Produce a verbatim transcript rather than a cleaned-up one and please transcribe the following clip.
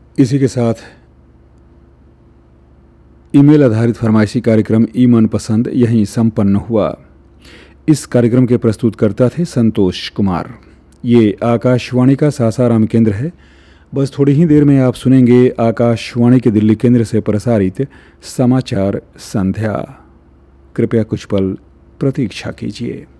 इसी के साथ ईमेल आधारित फरमाइशी कार्यक्रम ई मन पसंद यहीं संपन्न हुआ। इस कार्यक्रम के प्रस्तुतकर्ता थे संतोष कुमार। ये आकाशवाणी का सासाराम केंद्र है। बस थोड़ी ही देर में आप सुनेंगे आकाशवाणी के दिल्ली केंद्र से प्रसारित समाचार संध्या। कृपया कुछ पल प्रतीक्षा कीजिए।